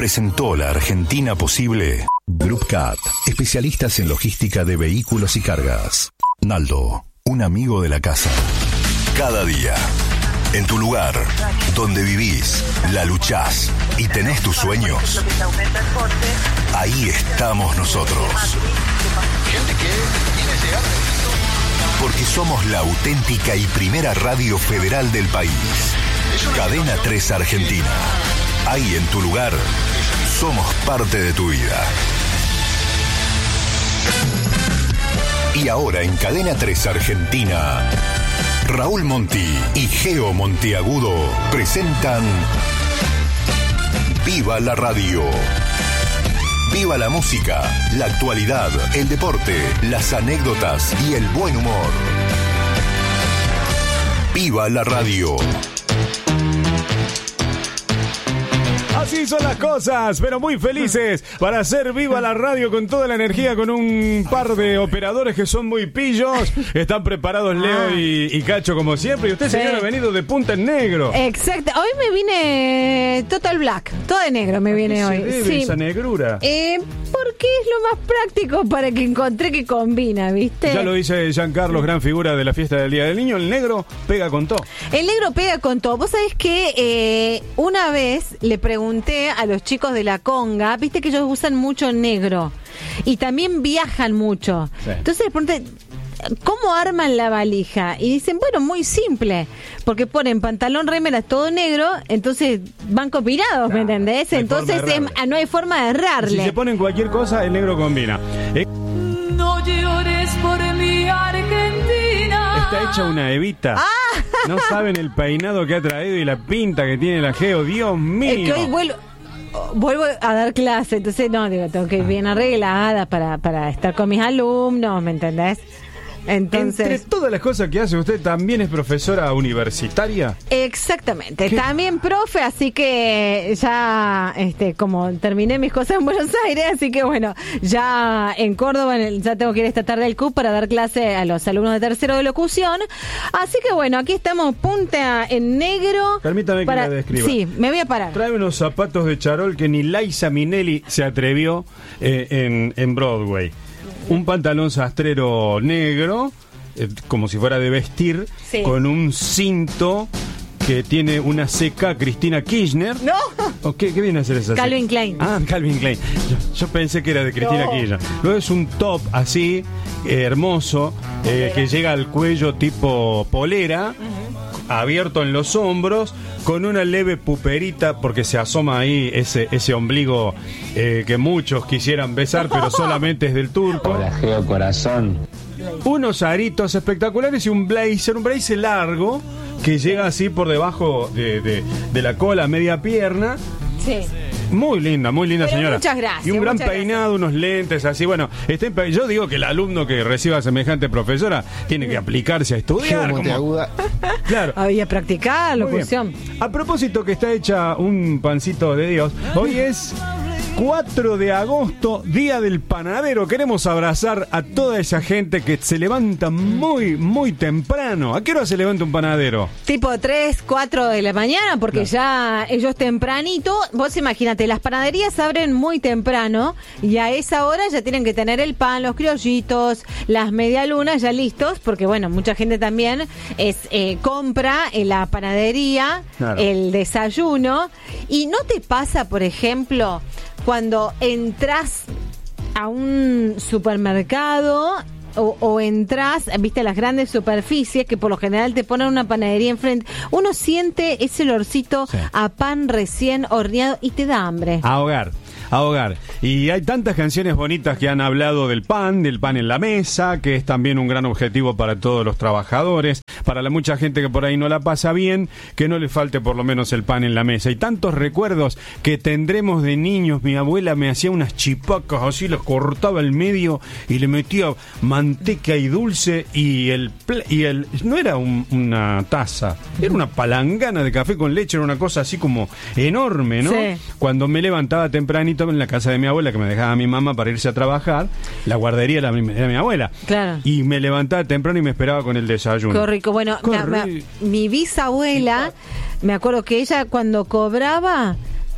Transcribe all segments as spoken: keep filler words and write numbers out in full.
presentó la Argentina Posible. Group Cat, especialistas en logística de vehículos y cargas. Naldo, un amigo de la casa. Cada día, en tu lugar, donde vivís, la luchás y tenés tus sueños, ahí estamos nosotros. Gente que viene llegando. Porque somos la auténtica y primera radio federal del país. Cadena tres Argentina. Ahí en tu lugar, somos parte de tu vida. Y ahora en Cadena tres Argentina, Raúl Monti y Geo Monteagudo presentan Viva la Radio. Viva la música, la actualidad, el deporte, las anécdotas y el buen humor. Viva la radio. Así son las cosas, pero muy felices para hacer viva la radio con toda la energía, con un par de operadores que son muy pillos. Están preparados Leo y, y Cacho como siempre. Y usted, sí, señor, ha venido de punta en negro. Exacto, hoy me vine total black, todo de negro me viene ¿A qué hoy. se debe Sí. esa negrura? Eh, porque es lo más práctico para que encontré que combina, ¿viste? Ya lo dice Giancarlo, gran figura de la fiesta del Día del Niño. El negro pega con todo. El negro pega con todo. Vos sabés que eh, una vez le pregunté a los chicos de la conga, viste que ellos usan mucho negro y también viajan mucho. Sí. Entonces les pregunté, ¿cómo arman la valija? Y dicen, bueno, muy simple, porque ponen pantalón, remeras, todo negro, entonces van combinados, ¿me entendés? No hay Entonces forma de es- errarle. no hay forma de errarle. Si se ponen cualquier cosa, el negro combina. Eh, No llores por mi Argentina. Está hecha una Evita. No saben el peinado que ha traído y la pinta que tiene la Geo. Dios mío. Es que hoy vuelvo, vuelvo a dar clase, entonces no, digo, tengo que ir bien arreglada para, para estar con mis alumnos, ¿me entendés? Entonces, Entre todas las cosas que hace usted, ¿también es profesora universitaria? exactamente, ¿Qué? también profe, así que ya, este, como terminé mis cosas en Buenos Aires, así que bueno, ya en Córdoba, en el- ya tengo que ir esta tarde al C U P para dar clase a los alumnos de tercero de locución, así que bueno, aquí estamos punta en negro. Permítame que para- la describa. Sí, me voy a parar. Trae unos zapatos de charol que ni Liza Minnelli se atrevió eh, en, en Broadway. Un pantalón sastrero negro, eh, como si fuera de vestir, Sí. con un cinto que tiene una C K Cristina Kirchner. No. ¿O qué, ¿Qué viene a hacer esa C K? Calvin Klein. Ah, Calvin Klein. Yo, yo pensé que era de Cristina No. Kirchner. Luego es un top así, eh, hermoso, eh, que llega al cuello tipo polera, abierto en los hombros, con una leve puperita, porque se asoma ahí ese, ese ombligo eh, que muchos quisieran besar, pero solamente es del turco. Hola, Geo Corazón. Unos aritos espectaculares y un blazer, un blazer largo, que llega así por debajo de, de, de la cola, media pierna. Sí. Muy linda, muy linda, Pero señora. muchas gracias, Y un gran muchas peinado, unos lentes así. Bueno, estén pe- yo digo que el alumno que reciba semejante profesora tiene que aplicarse a estudiar. como- Claro. Había practicar Muy bien. locución. A propósito que está hecha un pancito de Dios, hoy es cuatro de agosto, Día del Panadero. Queremos abrazar a toda esa gente que se levanta muy, muy temprano. ¿A qué hora se levanta un panadero? Tipo tres, cuatro de la mañana, porque ya ellos tempranito, vos imagínate, las panaderías abren muy temprano y a esa hora ya tienen que tener el pan, los criollitos, las medialunas ya listos, porque bueno, mucha gente también es eh, compra en la panadería Claro. el desayuno. Y ¿no te pasa, por ejemplo, cuando entras a un supermercado o, o entras, viste, a las grandes superficies que por lo general te ponen una panadería enfrente, uno siente ese olorcito Sí. a pan recién horneado y te da hambre? Ahogar, ahogar. Y hay tantas canciones bonitas que han hablado del pan, del pan en la mesa, que es también un gran objetivo para todos los trabajadores, para la mucha gente que por ahí no la pasa bien, que no le falte por lo menos el pan en la mesa. Y tantos recuerdos que tendremos de niños. Mi abuela me hacía unas chipacas así, los cortaba al medio y le metía manteca y dulce y el pla- y el no era un- una taza, era una palangana de café con leche, era una cosa así como enorme, ¿no? Sí. Cuando me levantaba tempranito en la casa de mi abuela, que me dejaba mi mamá para irse a trabajar, la guardería era mi, era mi abuela. Claro. Y me levantaba temprano y me esperaba con el desayuno. Qué rico. Bueno, Qué me- me- rico. mi bisabuela, me acuerdo que ella cuando cobraba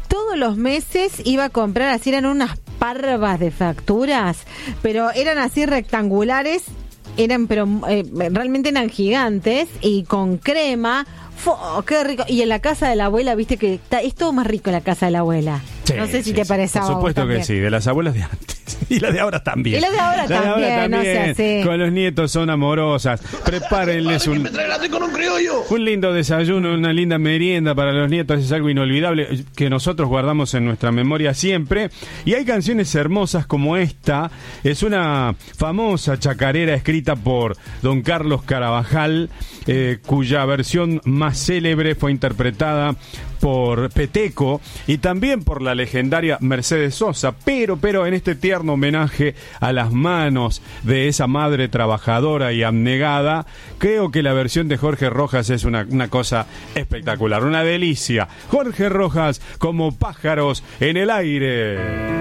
todos los meses iba a comprar, así eran unas parvas de facturas, pero eran así rectangulares, eran pero eh, realmente eran gigantes y con crema. ¡Fo! ¡Qué rico! Y en la casa de la abuela, viste que está, es todo más rico en la casa de la abuela. Sí, no sé si sí, te sí. parece. Por supuesto que sí, de las abuelas de antes. Y las de ahora también. Y las de ahora las también, de ahora también. No sé, sí. Con los nietos son amorosas. Prepárenles un, un lindo desayuno, una linda merienda para los nietos. Es algo inolvidable que nosotros guardamos en nuestra memoria siempre. Y hay canciones hermosas como esta. Es una famosa chacarera escrita por don Carlos Carabajal, eh, cuya versión más célebre fue interpretada por Peteco y también por la legendaria Mercedes Sosa, pero, pero en este tierno homenaje a las manos de esa madre trabajadora y abnegada, creo que la versión de Jorge Rojas es una, una cosa espectacular, una delicia. Jorge Rojas como Pájaros en el Aire.